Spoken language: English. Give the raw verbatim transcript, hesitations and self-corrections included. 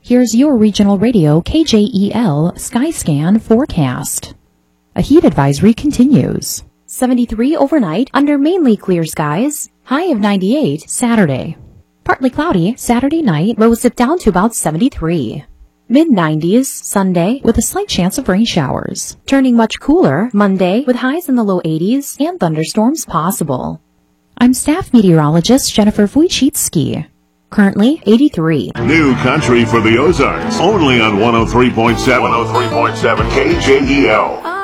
Here's your regional radio K J E L Skyscan forecast. A heat advisory continues. seventy-three overnight under mainly clear skies. High of ninety-eight Saturday. Partly cloudy Saturday night, lows dip down to about seventy-three. mid nineties Sunday with a slight chance of rain showers. Turning much cooler Monday with highs in the low eighties and thunderstorms possible. I'm staff meteorologist Jennifer Wojcicki. Currently eighty-three. New country for the Ozarks. Only on one oh three point seven. one oh three point seven K J E L.